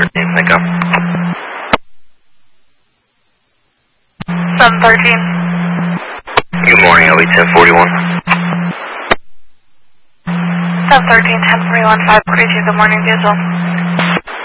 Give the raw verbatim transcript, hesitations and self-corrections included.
thirteen, pick up. seven thirteen. Good morning, L B ten forty-one. seven thirteen, ten forty-one, five forty-two, good morning, Diesel.